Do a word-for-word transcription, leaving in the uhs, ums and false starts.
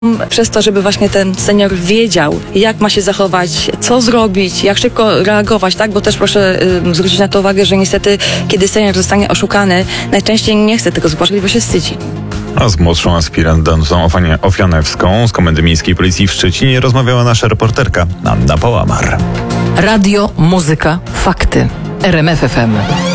Przez to, żeby właśnie ten senior wiedział, jak ma się zachować, co zrobić, jak szybko reagować, tak? Bo też proszę y, zwrócić na to uwagę, że niestety, kiedy senior zostanie oszukany, najczęściej nie chce tego zobaczyć, bo się wstydzi. A z młodszą aspirant Danutą Ofianewską z Komendy Miejskiej Policji w Szczecinie rozmawiała nasza reporterka Anna Połamar. Radio, muzyka, fakty. R M F F M.